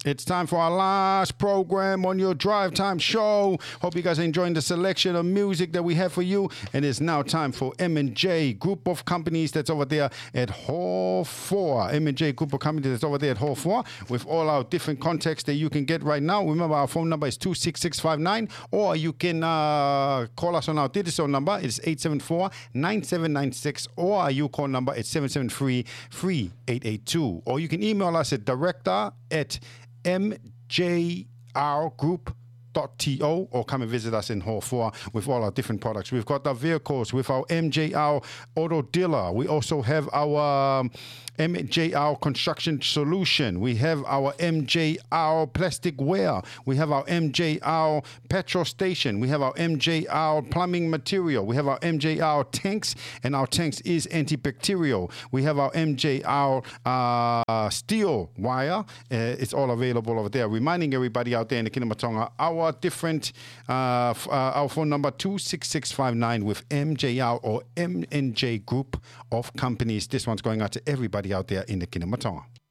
It's time for our last program on your Drive Time show. Hope you guys are enjoying the selection of music that we have for you. And it's now time for M&J Group of Companies that's over there at Hall 4. M&J Group of Companies that's over there at Hall 4 with all our different contacts that you can get right now. Remember, our phone number is 26659, or you can call us on our digital number. It's 874-9796, or our UCall number is 773-3882. Or you can email us at director@mjrgroup.to, or come and visit us in Hall 4 with all our different products. We've got our vehicles with our MJR Auto Dealer. We also have our MJR Construction Solution. We have our MJR Plastic Wear. We have our MJR Petrol Station. We have our MJR Plumbing Material. We have our MJR Tanks, and our tanks is antibacterial. We have our MJR Steel Wire. It's all available over there. Reminding everybody out there in the Kinamatonga, our different, our phone number 26659 with MJR or M&J Group of Companies. This one's going out to everybody out there in the Kinamatonga.